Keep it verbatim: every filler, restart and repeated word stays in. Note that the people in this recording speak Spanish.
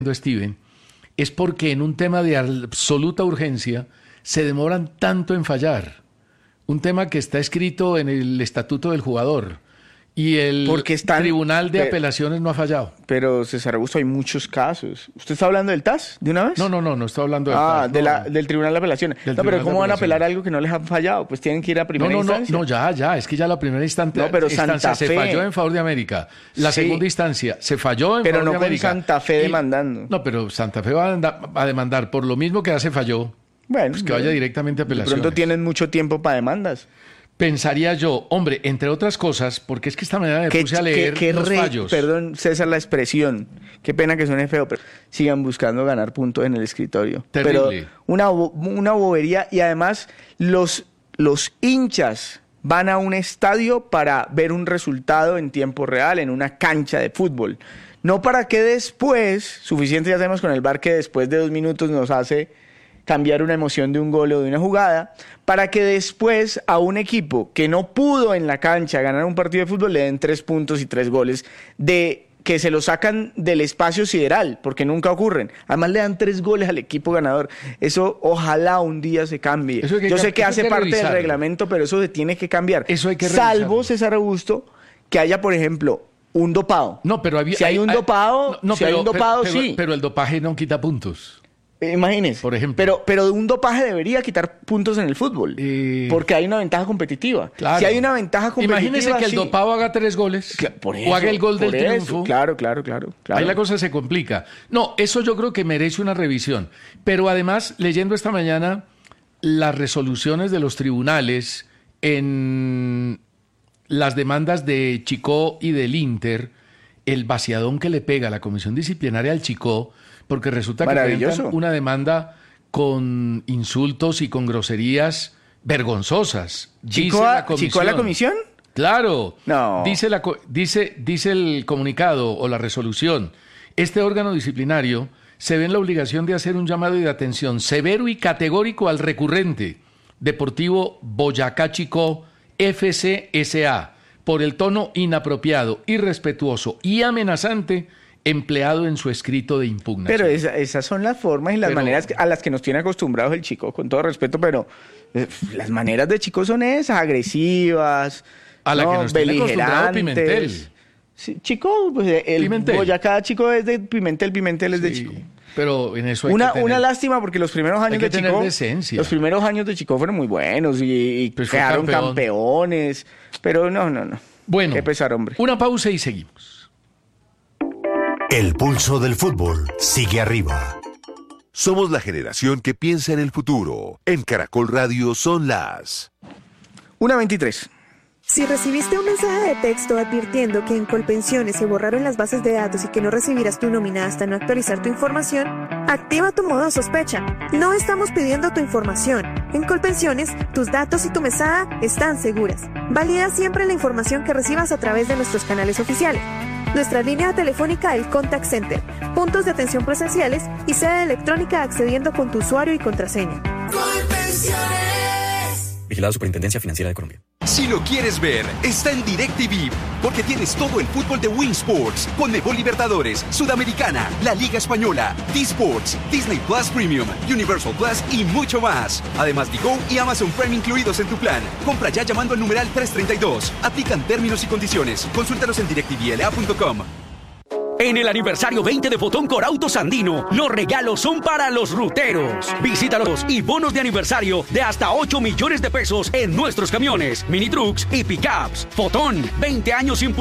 Steven, es porque en un tema de absoluta urgencia se demoran tanto en fallar. Un tema que está escrito en el estatuto del jugador y el están, Tribunal de pero, Apelaciones no ha fallado. Pero, César Augusto, hay muchos casos. ¿Usted está hablando del T A S de una vez? No, no, no, no estoy hablando del ah, T A S. De no, la, del Tribunal de Apelaciones. No, Tribunal pero ¿cómo van a apelar algo que no les ha fallado? Pues tienen que ir a primera no, no, instancia. No, no, ya, ya, es que ya la primera instancia, no, pero instancia Santa se Fe. falló en favor de América. La sí. segunda instancia se falló en pero favor no de América. Pero no con Santa Fe y, demandando. No, pero Santa Fe va a, andar, va a demandar por lo mismo que ya se falló. Bueno, pues que vaya directamente a apelaciones. De pronto tienen mucho tiempo para demandas. Pensaría yo, hombre, entre otras cosas, porque es que esta mañana me puse a leer qué, qué los re, fallos. Perdón, César, la expresión. Qué pena que suene feo, pero sigan buscando ganar puntos en el escritorio. Terrible. Pero una, una bobería, y además los, los hinchas van a un estadio para ver un resultado en tiempo real, en una cancha de fútbol. No para que después, suficiente ya sabemos con el V A R que después de dos minutos nos hace cambiar una emoción de un gol o de una jugada, para que después a un equipo que no pudo en la cancha ganar un partido de fútbol le den tres puntos y tres goles, de que se lo sacan del espacio sideral, porque nunca ocurren. Además le dan tres goles al equipo ganador. Eso ojalá un día se cambie. Que Yo sé que hace que parte revisarlo. del reglamento, pero eso se tiene que cambiar. Eso hay que Salvo, revisarlo. César Augusto, que haya, por ejemplo, un dopado. No, pero había, si hay, hay un dopado, no, no, si pero, hay un dopado, pero, sí. Pero, pero el dopaje no quita puntos. Imagínense. Por ejemplo. Pero, pero un dopaje debería quitar puntos en el fútbol. Eh... Porque hay una ventaja competitiva. Claro. Si hay una ventaja competitiva. Imagínense que el sí. dopado haga tres goles. Claro, por eso, o haga el gol del eso. triunfo. Claro, claro, claro, claro. Ahí la cosa se complica. No, eso yo creo que merece una revisión. Pero además, leyendo esta mañana las resoluciones de los tribunales en las demandas de Chicó y del Inter, el vaciadón que le pega a la comisión disciplinaria al Chicó, porque resulta que presentan una demanda con insultos y con groserías vergonzosas. ¿Chico a, ¿Chico a la comisión? Claro. No. Dice, la, dice, dice el comunicado o la resolución. Este órgano disciplinario se ve en la obligación de hacer un llamado de atención severo y categórico al recurrente Deportivo Boyacá Chicó F C S A por el tono inapropiado, irrespetuoso y amenazante empleado en su escrito de impugnación. Pero esa, esas son las formas y las pero, maneras a las que nos tiene acostumbrados el Chico, con todo respeto, pero eh, las maneras de Chico son esas, agresivas, a la no, que nos tiene acostumbrado Pimentel. Sí, Chico, pues el Pimentel. Boyacá Chico es de Pimentel, Pimentel es sí, de Chico. Pero en eso hay una, que tener, una lástima porque los primeros años hay que de tener Chico, decencia. los primeros años de Chico fueron muy buenos y, y pues quedaron campeón. campeones, pero no, no, no. Bueno, qué pesar, hombre. Una pausa y seguimos. El pulso del fútbol sigue arriba. Somos la generación que piensa en el futuro. En Caracol Radio son las una veintitrés. Si recibiste un mensaje de texto advirtiendo que en Colpensiones se borraron las bases de datos y que no recibirás tu nómina hasta no actualizar tu información, activa tu modo sospecha. No estamos pidiendo tu información. En Colpensiones, tus datos y tu mesada están seguras. Valida siempre la información que recibas a través de nuestros canales oficiales. Nuestra línea telefónica, el Contact Center, puntos de atención presenciales y sede electrónica accediendo con tu usuario y contraseña. Colpensiones. Vigilado Superintendencia Financiera de Colombia. Si lo quieres ver, está en DirecTV, porque tienes todo el fútbol de Win Sports, Conmebol Libertadores, Sudamericana, la Liga Española, D-Sports, Disney Plus Premium, Universal Plus y mucho más. Además, Digo y Amazon Prime incluidos en tu plan. Compra ya llamando al numeral trescientos treinta y dos. Aplican términos y condiciones. Consúltanos en direct t v l a punto com. En el aniversario veinte de Fotón Corautos Andino, los regalos son para los ruteros. Visítalos y bonos de aniversario de hasta ocho millones de pesos en nuestros camiones, mini trucks y pickups. Fotón, veinte años impulsando